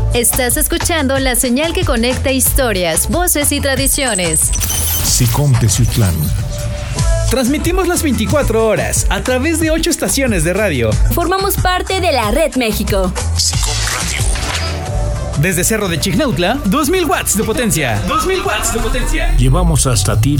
Estás escuchando la señal que conecta historias, voces y tradiciones. SICOM Teciutlán. Transmitimos las 24 horas a través de 8 estaciones de radio. Formamos parte de la Red México. SICOM Radio. Desde Cerro de Chignautla, 2000 watts de potencia. 2000 watts de potencia. Llevamos hasta ti